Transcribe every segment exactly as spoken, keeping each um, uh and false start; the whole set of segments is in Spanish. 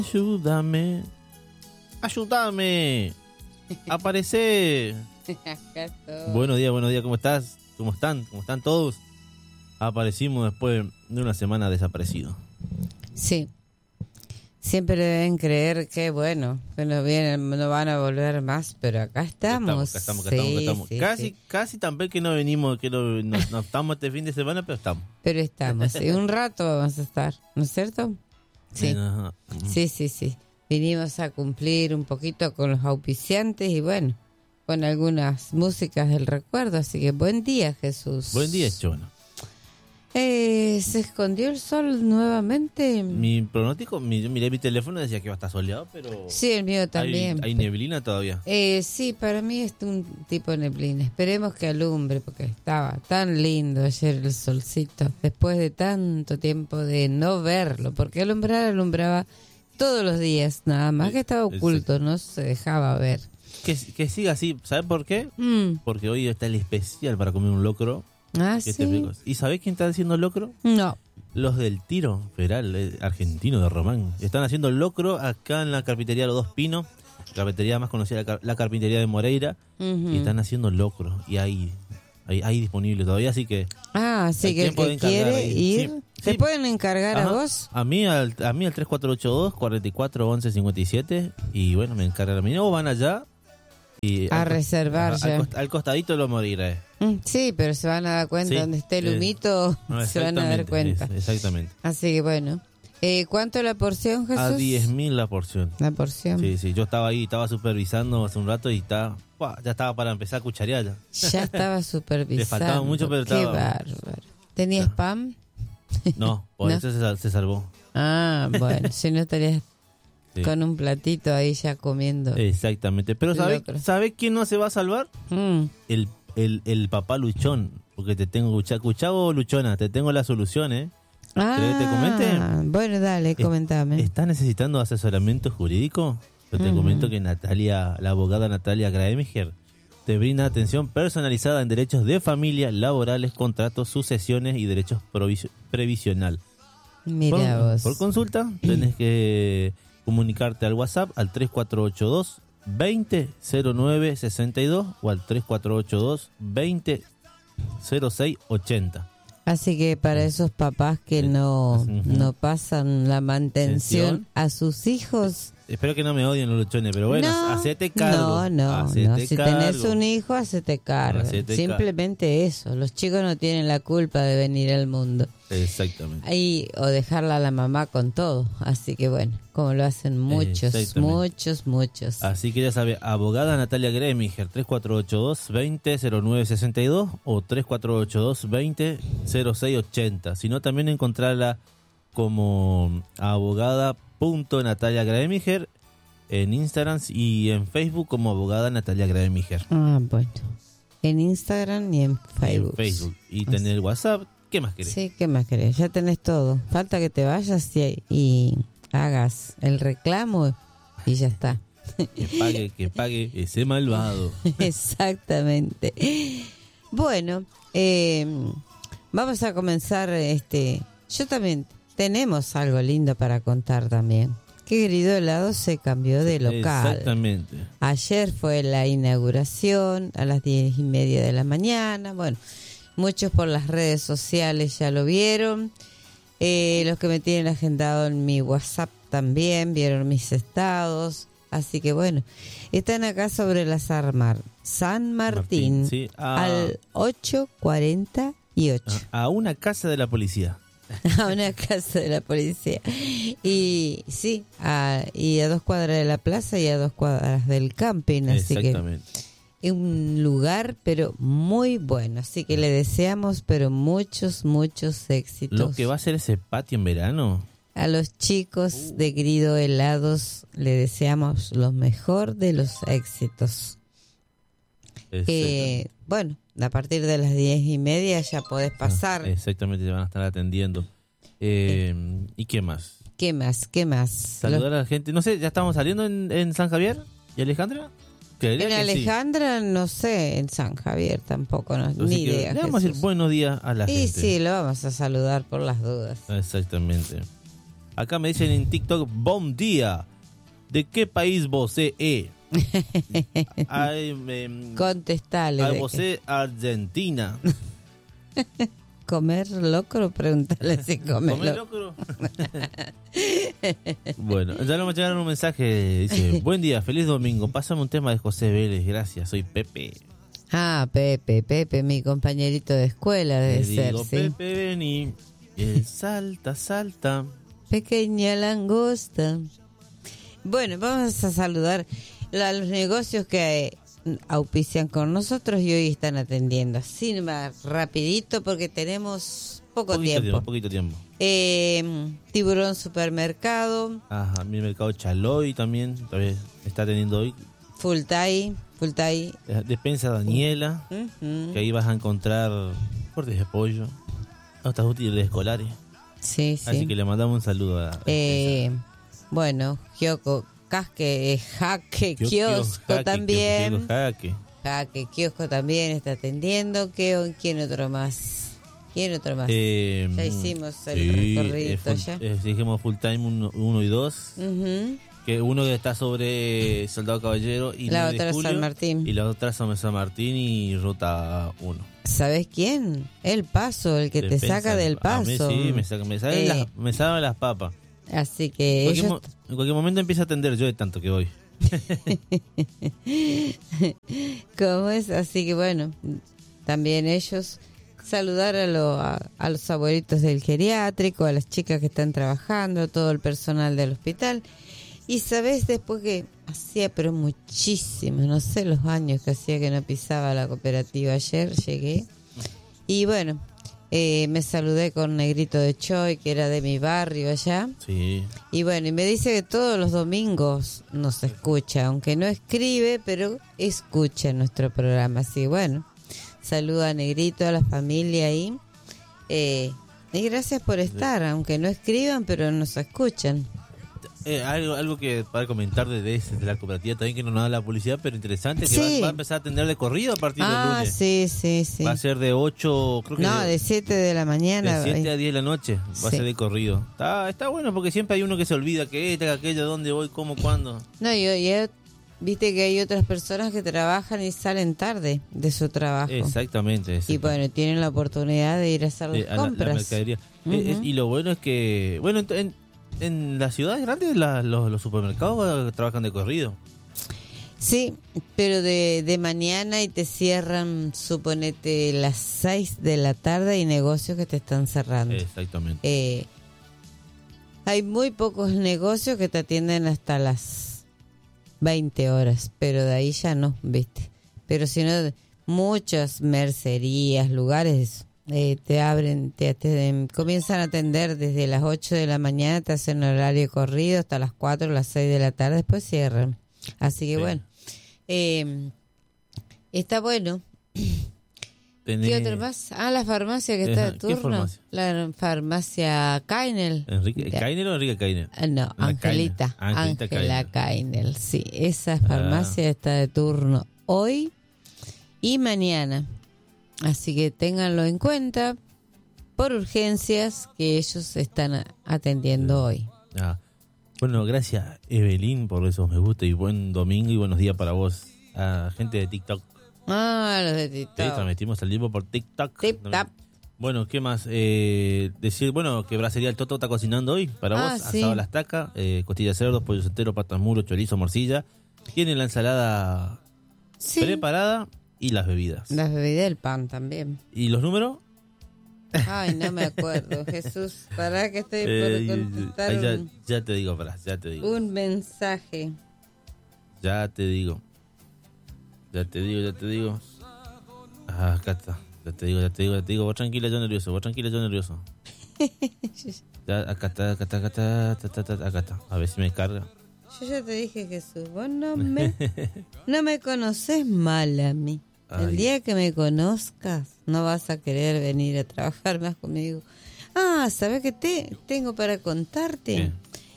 Ayúdame. Ayúdame. Aparece. Acá estoy. Buenos días, buenos días. ¿Cómo estás? ¿Cómo están? ¿Cómo están todos? Aparecimos después de una semana desaparecido. Sí. Siempre deben creer que, bueno, que no vienen, no van a volver más, pero acá estamos. Acá estamos, acá estamos, acá Sí, estamos. sí, casi, sí. casi también que no venimos, que no, no, no estamos este fin de semana, pero estamos. Pero estamos. Y un rato vamos a estar, ¿no es cierto? Sí. Ajá. Sí, sí, sí. Vinimos a cumplir un poquito con los auspiciantes y bueno, con algunas músicas del recuerdo. Así que buen día, Jesús. Buen día, Chona. Eh, ¿Se escondió el sol nuevamente? Mi pronóstico, mi, yo miré mi teléfono y decía que iba a estar soleado, pero Sí, el mío también. hay, hay neblina todavía. Eh, sí, para mí es un tipo de neblina. Esperemos que alumbre porque estaba tan lindo ayer el solcito. Después de tanto tiempo de no verlo, porque alumbrar alumbraba todos los días, nada más que estaba oculto, no se dejaba ver. Que, que siga así, ¿sabes por qué? Mm. Porque hoy está el especial para comer un locro. Ah, ¿Qué te sí. explico? ¿Y sabés quién está haciendo locro? No. Los del Tiro Federal, eh, argentino de Román. Están haciendo locro acá en la carpintería Los Dos Pinos, la carpintería más conocida, la, car- la carpintería de Moreira. Ujú. Y están haciendo locro. Y hay, hay, hay disponible todavía, así que... Ah, así hay que el tiempo de que encargar quiere ahí. ir, Sí, ¿se sí. pueden encargar Ajá. a vos? A mí al, a mí al tres cuatro ocho dos, cuatro cuatro, once cincuenta y siete. Y bueno, me encargan a mí. O van allá... Y A al, reservar ajá, ya. al, cost- al costadito de los Moreira. eh. Mm, sí, pero se van a dar cuenta, Sí, donde esté el eh, humito, No, se van a dar exactamente, cuenta. es- exactamente. Así que bueno. Eh, ¿Cuánto la porción, Jesús? A diez mil la porción. La porción. Sí, sí, yo estaba ahí, estaba supervisando hace un rato y estaba, ¡buah! Ya estaba para empezar a cucharear ya. Ya estaba supervisando. Le faltaba mucho, pero Qué estaba- bárbaro. ¿Tenía spam? No, por No. eso se, sal- se salvó. Ah, bueno, si no estarías Sí. con un platito ahí ya comiendo. Exactamente. Pero ¿sabes Locro. ¿sabe quién no se va a salvar? Mm. El, el, el papá Luchón. Porque te tengo, Cucha- Cuchavo Luchona, te tengo la solución, ¿eh? Ah, ¿Querés que te comente? bueno, dale, comentame. ¿Estás necesitando asesoramiento jurídico? Yo te Ujú. comento que Natalia, la abogada Natalia Graemiger, te brinda atención personalizada en derechos de familia, laborales, contratos, sucesiones y derechos provisio- previsional. Mira por, vos. por consulta, tenés que comunicarte al WhatsApp al tres cuatro ocho dos, veinte cero nueve sesenta y dos o al tres cuatro ocho dos, veinte cero seis ochenta. Así que para esos papás que Sí. no, Ujú. no pasan la mantención Atención. a sus hijos. Espero que no me odien los luchones, pero bueno, no, hacete cargo. No, no, hacete no. Si cargo. tenés un hijo, hacete cargo. Hacete Simplemente eso. Los chicos no tienen la culpa de venir al mundo. Exactamente. Ahí, o dejarla a la mamá con todo. Así que bueno, como lo hacen muchos, Exactamente. muchos, muchos. Así que ya sabe, abogada Natalia Gremiger, tres cuatro ocho dos, veinte cero nueve sesenta y dos o tres cuatro ocho dos, veinte cero seis ochenta. Si no, también encontrarla como abogada.natalia Gremiger en Instagram y en Facebook como abogada Natalia Gremiger. Ah, bueno. En Instagram y en Facebook. En Facebook. Y tener WhatsApp. ¿Qué más querés? Sí, ¿qué más querés? Ya tenés todo. Falta que te vayas y, y hagas el reclamo y ya está. Que pague, que pague ese malvado. Exactamente. Bueno, eh, vamos a comenzar. Este, yo también tenemos algo lindo para contar también. Que Querido Helado se cambió de local. Exactamente. Ayer fue la inauguración a las diez y media de la mañana. Bueno, muchos por las redes sociales ya lo vieron. Eh, los que me tienen agendado en mi WhatsApp también vieron mis estados. Así que bueno, están acá sobre la Sarmar, San Martín, Martín, sí. Ah. al ocho cuarenta y ocho. A una casa de la policía. A una casa de la policía. Y sí, a, y a dos cuadras de la plaza y a dos cuadras del camping. Así que Exactamente. es un lugar, pero muy bueno. Así que le deseamos, pero muchos, muchos éxitos. Lo que va a ser ese patio en verano. A los chicos de Querido Helados le deseamos lo mejor de los éxitos. Eh, bueno, a partir de las diez y media ya podés pasar. Exactamente, te van a estar atendiendo. Eh, ¿Y qué más? ¿Qué más? ¿Qué más? Saludar a la gente. No sé, ¿ya estamos saliendo en, en San Javier? ¿Y Alejandra? Creería En que sí. Alejandra, no sé, en San Javier tampoco, no, Así ni que idea. le vamos a decir Jesús. buenos días a la Y gente. sí, lo vamos a saludar por las dudas. Exactamente. Acá me dicen en TikTok, bom día. ¿De qué país vos eh? Ay, me, Contestale. Ay, de vos que- Argentina. ¿Comer locro? Pregúntale si come ¿Comés locro. locro? Bueno, ya nos llegaron un mensaje. Dice, buen día, feliz domingo. Pásame un tema de José Vélez. Gracias, soy Pepe. Ah, Pepe, Pepe, mi compañerito de escuela debe Le ser, digo, sí. Pepe, vení. Y él salta, salta. Pequeña langosta. Bueno, vamos a saludar a los negocios que eh, auspician con nosotros y hoy están atendiendo. Así más rapidito porque tenemos poco Poquito tiempo. tiempo, poquito tiempo. Eh, Tiburón Supermercado, Ajá, mi mercado Chaloy también. Todavía está teniendo hoy. Fultai, Fultai. Eh, Despensa Daniela. Ujú. Que ahí vas a encontrar cortes de pollo. Otras útiles escolares. Sí, sí. Así que le mandamos un saludo a... Eh, bueno, Gyoko, Casque, eh, Jaque, Kio- Kiosco Kio- Jaque, también. Kio- Jaque. Jaque, Kiosco también está atendiendo. ¿Qué, ¿Quién otro más? ¿Quién otro más? Eh, Ya hicimos el sí, recorridito eh, full- ya. eh, dijimos full time uno y dos. Ujú. Que uno que está sobre Soldado Caballero y La nueve de otra es San julio, Martín. Y la otra son San Martín y Ruta uno. ¿Sabes quién? El Paso, el que te saca del A mí Paso. sí, me, saca, me, saben Eh. las, me saben las papas. Así En que cualquier, ellos... mo- en cualquier momento empiezo a atender yo de tanto que voy. ¿Cómo es? Así que bueno, también ellos saludar a, lo- a, a los abuelitos del geriátrico, a las chicas que están trabajando, a todo el personal del hospital. Y sabes, después que hacía, pero muchísimo, no sé los años que hacía que no pisaba la cooperativa, ayer llegué. Y bueno, eh, me saludé con Negrito de Choy, que era de mi barrio allá. Sí. Y bueno, y me dice que todos los domingos nos escucha, aunque no escribe, pero escucha nuestro programa. Así que bueno, saluda a Negrito, a la familia ahí. Eh, y gracias por estar, aunque no escriban, pero nos escuchan. Eh, algo, algo que para comentar de, de, de la cooperativa también que no nos da la publicidad, pero interesante, que Sí. va, va a empezar a atender de corrido a partir del Ah, lunes. sí, sí, sí. Va a ser de ocho, creo que No, de siete de la mañana. de siete eh, a diez de la noche. Va a Sí. ser de corrido. Está, está bueno porque siempre hay uno que se olvida que este, que aquello, dónde voy, cómo, cuándo. No, yo, yo, viste que hay otras personas que trabajan y salen tarde de su trabajo. Exactamente. Y exactamente. bueno, tienen la oportunidad de ir a hacer las Eh, a la- la, compras. mercadería. Ujú. Eh, es- y lo bueno es que, bueno, en, en, en las ciudades grandes la- los, los supermercados eh, trabajan de corrido. Sí, pero de, de mañana y te cierran, suponete, las seis de la tarde y negocios que te están cerrando. Exactamente. Eh, hay muy pocos negocios que te atienden hasta las veinte horas, pero de ahí ya no, ¿viste? Pero si no, muchas mercerías, lugares eh, te abren, te, te comienzan a atender desde las ocho de la mañana, te hacen horario corrido hasta las cuatro o las seis de la tarde, después cierran. Así que Sí. bueno, eh, está bueno. Tenés- ¿Qué otro más? Ah, la farmacia que está Ajá, de ¿qué turno. farmacia? La farmacia Kainel. Enrique Ya. ¿Kainer o Enrique Kainer? Ah, No, La Angelita. Kainel. Angelita Ángela Kainel. Kainel. Sí, esa farmacia está de turno hoy y mañana. Así que ténganlo en cuenta por urgencias que ellos están a- atendiendo hoy. Ah. Bueno, gracias Evelyn por esos me gusta y buen domingo y buenos días para vos. A gente de TikTok. Ah, los de Sí, TikTok. transmitimos al vivo por TikTok. TikTok. Bueno, ¿qué más? Eh, decir, bueno, que Brasería El Toto está cocinando hoy para Ah, vos. sí. Asado a las tacas, eh, costillas de cerdo, pollo entero, patas muro, chorizo, morcilla. Tiene la ensalada Sí. preparada y las bebidas. Las bebidas del pan también. ¿Y los números? Ay, no me acuerdo. Jesús, para que estoy Eh, por contestar ahí ya, un, ya te digo, pará, ya te digo. un mensaje. Ya te digo. Ya te digo, ya te digo. Ah, acá está. Ya te digo, ya te digo, ya te digo. Vos tranquila, yo nervioso. Vos tranquila, yo nervioso. Ya, acá está, acá está, acá está, ta, ta, ta, acá está. A ver si me carga. Yo ya te dije, Jesús, vos no me, no me conoces mal a mí. El Ay. día que me conozcas, no vas a querer venir a trabajar más conmigo. Ah, ¿sabes qué te tengo para contarte? ¿Qué?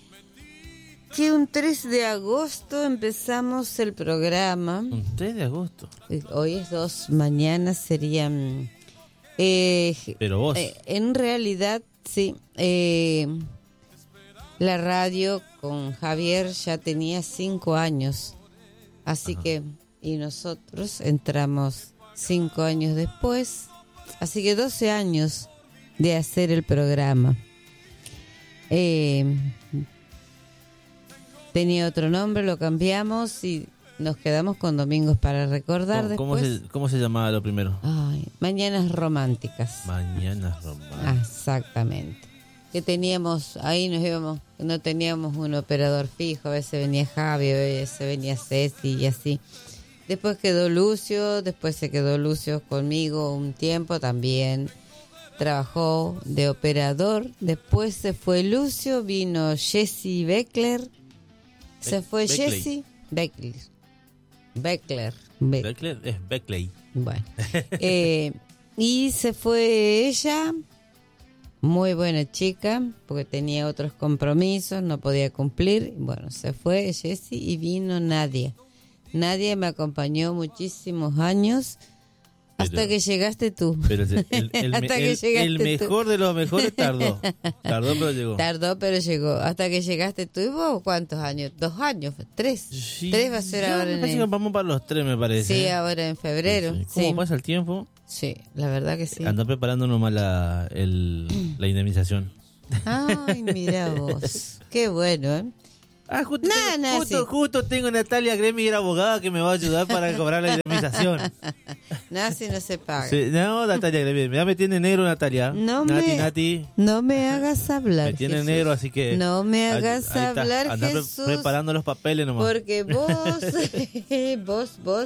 Que un tres de agosto empezamos el programa. Un tres de agosto. Eh, Hoy es dos, mañana serían... Eh, Pero vos. eh, en realidad, sí. eh, la radio con Javier ya tenía cinco años. Así Ajá. que, y nosotros entramos cinco años después. Así que doce años de hacer el programa. Eh, tenía otro nombre, lo cambiamos y nos quedamos con Domingos para Recordar. ¿Cómo, después. ¿cómo, se, ¿Cómo se llamaba lo primero? Ay, Mañanas Románticas. Mañanas Románticas. Exactamente. Que teníamos, ahí nos íbamos, no teníamos un operador fijo, a veces venía Javi, a veces venía Ceci y así. Después quedó Lucio, después se quedó Lucio conmigo un tiempo también. Trabajó de operador, después se fue Lucio, vino Jesse Beckler, se Be- fue Beckley. Jesse Beckler. Beckler. Be- Beckler es Beckley. Bueno. eh, y se fue ella, muy buena chica, porque tenía otros compromisos, no podía cumplir. Bueno, se fue Jesse y vino Nadia. Nadia me acompañó muchísimos años. Hasta pero, que llegaste tú. Pero el, el, el, Hasta el, que llegaste el mejor tú. De los mejores tardó. Tardó, pero llegó. Tardó, pero llegó. Hasta que llegaste tú. ¿Y vos cuántos años? ¿Dos años? ¿Tres? Sí, tres va a ser ahora en el... Vamos para los tres, me parece. Sí, ahora en febrero. Sí. ¿Cómo sí. pasa el tiempo? Sí, la verdad que sí. Andá preparando nomás la, el, la indemnización. Ay, mira vos. Qué bueno, ¿eh? Ah, justo, nah, tengo, nah, justo, sí. justo tengo Natalia Gremier, abogada, que me va a ayudar para cobrar la indemnización. Nada, si no se paga. Sí, no, Natalia Gremier, ya me tiene negro, Natalia. No Nati, me, Nati. No me hagas hablar, Me tiene Jesús. negro, así que... No me hagas ahí, ahí hablar, Andá Jesús. Pre preparando los papeles nomás. Porque vos, vos, vos...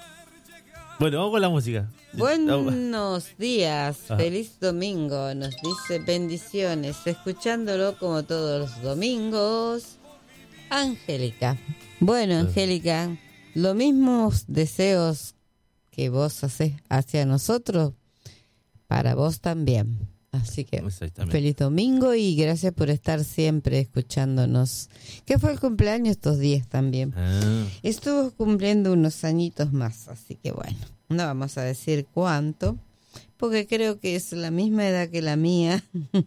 Bueno, vamos con la música. Buenos días, Ajá. Feliz domingo, nos dice bendiciones, escuchándolo como todos los domingos... Angélica. Bueno, Angélica, los mismos deseos que vos haces hacia nosotros, para vos también. Así que feliz domingo y gracias por estar siempre escuchándonos. Que fue el cumpleaños estos días también. Ah. Estuvo cumpliendo unos añitos más, así que bueno, no vamos a decir cuánto, porque creo que es la misma edad que la mía.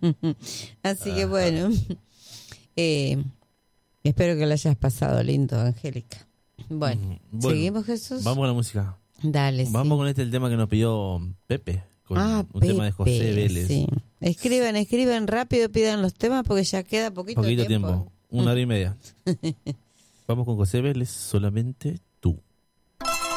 Así que bueno, eh... espero que lo hayas pasado lindo, Angélica. Bueno, bueno, ¿seguimos, Jesús? Vamos a la música. Dale, Vamos sí. con este el tema que nos pidió Pepe, con ah, un Pepe, tema de José Vélez. Sí. Escriban, escriban rápido, pidan los temas porque ya queda poquito, poquito tiempo. tiempo. Una hora y media. Vamos con José Vélez, solamente